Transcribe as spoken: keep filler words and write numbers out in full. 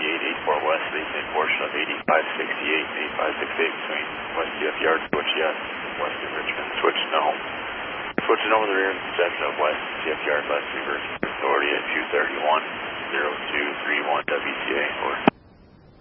eighty-eight eighty-four west, the eastern portion of eighty-five sixty-eight and eighty-five sixty-eight between West U F Yard, switch yes, west of Richmond, switch no. Switching over the rear section of West U F Yard, left reverse authority at two thirty-one, zero two three one W T A, over.